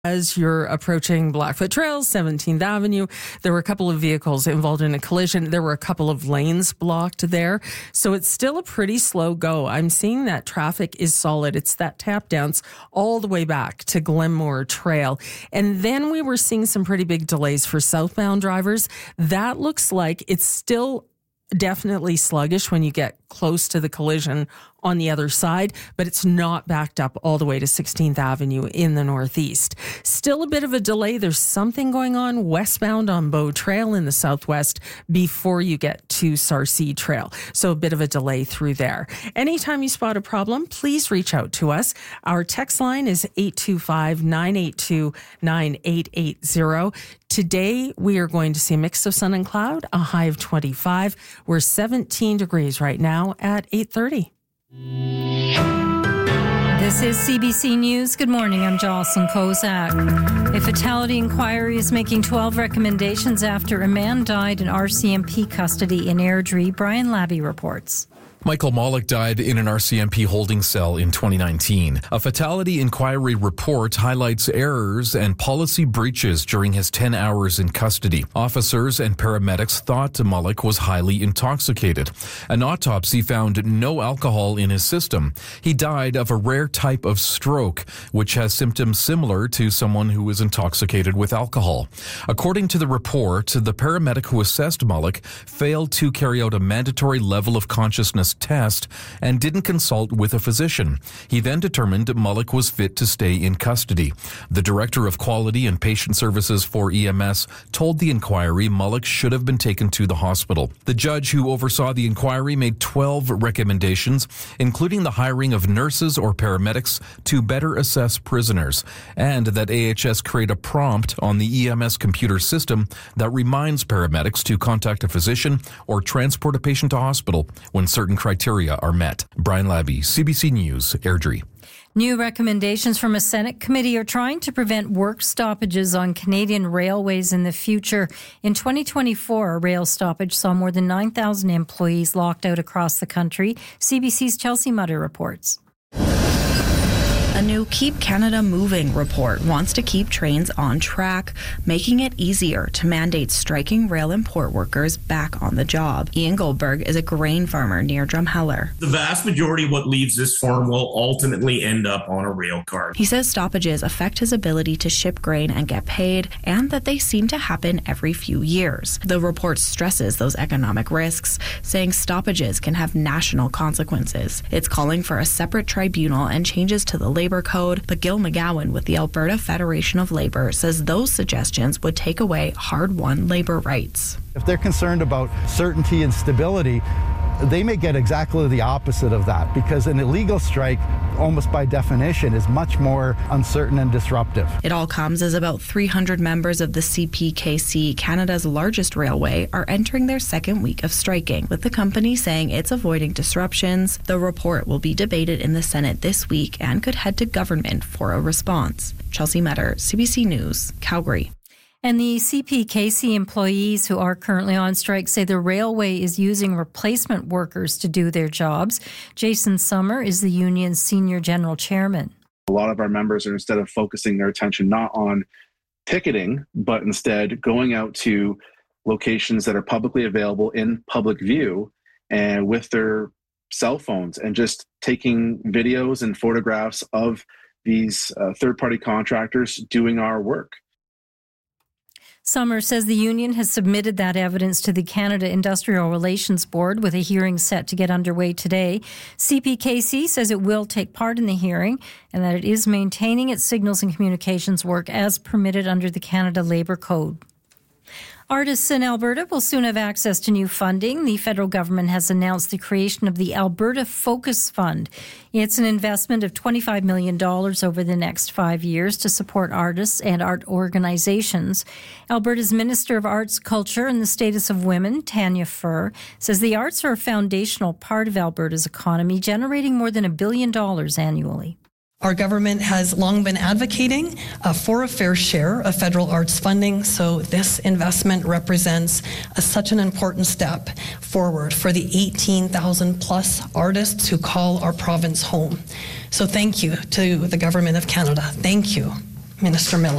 As you're approaching Blackfoot Trails, 17th Avenue, there were a couple of vehicles involved in a collision. There were a couple of lanes blocked there. So it's still a pretty slow go. I'm seeing that traffic is solid. It's that tap dance all the way back to Glenmore Trail. And then we were seeing some pretty big delays for southbound drivers. That looks like it's still definitely sluggish when you get close to the collision on the other side, but it's not backed up all the way to 16th Avenue in the northeast. Still a bit of a delay. There's something going on westbound on Bow Trail in the southwest before you get to Sarcee Trail. So a bit of a delay through there. Anytime you spot a problem, please reach out to us. Our text line is 825-982-9880. Today, we are going to see a mix of sun and cloud, a high of 25. We're 17 degrees right now at 8:30. This is CBC News. Good morning. I'm Jocelyn Kozak. A fatality inquiry is making 12 recommendations after a man died in RCMP custody in Airdrie. Brian Labby reports. Michael Mollick died in an RCMP holding cell in 2019. A fatality inquiry report highlights errors and policy breaches during his 10 hours in custody. Officers and paramedics thought Mollick was highly intoxicated. An autopsy found no alcohol in his system. He died of a rare type of stroke, which has symptoms similar to someone who is intoxicated with alcohol. According to the report, the paramedic who assessed Mollick failed to carry out a mandatory level of consciousness test and didn't consult with a physician. He then determined Mollick was fit to stay in custody. The Director of Quality and Patient Services for EMS told the inquiry Mollick should have been taken to the hospital. The judge who oversaw the inquiry made 12 recommendations, including the hiring of nurses or paramedics to better assess prisoners, and that AHS create a prompt on the EMS computer system that reminds paramedics to contact a physician or transport a patient to hospital when certain criteria are met. Brian Labby, CBC News, Airdrie. New recommendations from a Senate committee are trying to prevent work stoppages on Canadian railways in the future. In 2024, a rail stoppage saw more than 9,000 employees locked out across the country. CBC's Chelsea Mutter reports. A new Keep Canada Moving report wants to keep trains on track, making it easier to mandate striking rail and port workers back on the job. Ian Goldberg is a grain farmer near Drumheller. The vast majority of what leaves this farm will ultimately end up on a rail car. He says stoppages affect his ability to ship grain and get paid, and that they seem to happen every few years. The report stresses those economic risks, saying stoppages can have national consequences. It's calling for a separate tribunal and changes to the labor code, but Gil McGowan with the Alberta Federation of Labour says those suggestions would take away hard-won labor rights. If they're concerned about certainty and stability, they may get exactly the opposite of that, because an illegal strike, almost by definition, is much more uncertain and disruptive. It all comes as about 300 members of the CPKC, Canada's largest railway, are entering their second week of striking, with the company saying it's avoiding disruptions. The report will be debated in the Senate this week and could head to government for a response. Chelsea Metter, CBC News, Calgary. And the CPKC employees who are currently on strike say the railway is using replacement workers to do their jobs. Jason Summer is the union's senior general chairman. A lot of our members are, instead of focusing their attention not on ticketing, but instead going out to locations that are publicly available in public view and with their cell phones and just taking videos and photographs of these third-party contractors doing our work. Summer says the union has submitted that evidence to the Canada Industrial Relations Board, with a hearing set to get underway today. CPKC says it will take part in the hearing and that it is maintaining its signals and communications work as permitted under the Canada Labour Code. Artists in Alberta will soon have access to new funding. The federal government has announced the creation of the Alberta Focus Fund. It's an investment of $25 million over the next 5 years to support artists and art organizations. Alberta's Minister of Arts, Culture and the Status of Women, Tanya Furr, says the arts are a foundational part of Alberta's economy, generating more than $1 billion annually. Our government has long been advocating for a fair share of federal arts funding, so this investment represents such an important step forward for the 18,000 plus artists who call our province home. So thank you to the Government of Canada. Thank you. Minister Miller.